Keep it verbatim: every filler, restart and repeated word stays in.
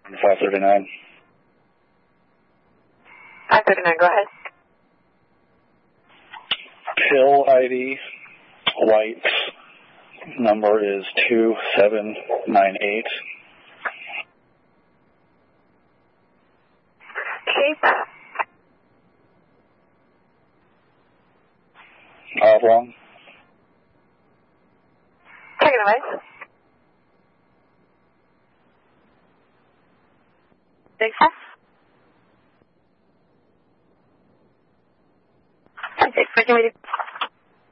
five thirty-nine. five thirty-nine, go ahead. Pill I D, white, number is two seven nine eight. Okay. Oblong. Taking away. Thanks. Okay, for